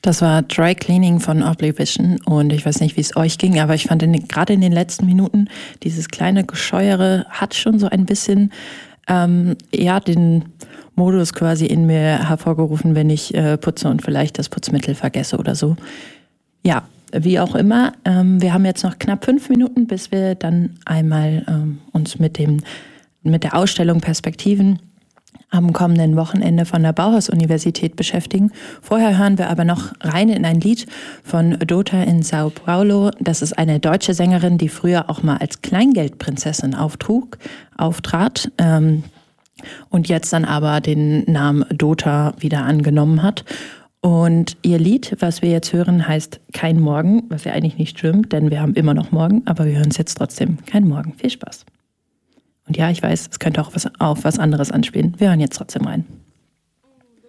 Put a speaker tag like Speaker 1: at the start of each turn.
Speaker 1: Das war Dry Cleaning von Oblivision und ich weiß nicht, wie es euch ging, aber ich fand gerade in den letzten Minuten dieses kleine Gescheuere hat schon so ein bisschen den Modus quasi in mir hervorgerufen, wenn ich putze und vielleicht das Putzmittel vergesse oder so. Ja, wie auch immer, wir haben jetzt noch knapp 5 Minuten, bis wir dann einmal uns mit der Ausstellung Perspektiven am kommenden Wochenende von der Bauhaus-Universität beschäftigen. Vorher hören wir aber noch rein in ein Lied von Dota in Sao Paulo. Das ist eine deutsche Sängerin, die früher auch mal als Kleingeldprinzessin auftrat und jetzt dann aber den Namen Dota wieder angenommen hat. Und ihr Lied, was wir jetzt hören, heißt Kein Morgen, was ja eigentlich nicht stimmt, denn wir haben immer noch Morgen, aber wir hören es jetzt trotzdem. Kein Morgen. Viel Spaß. Und ja, ich weiß, es könnte auch auf was anderes anspielen. Wir hören jetzt trotzdem rein.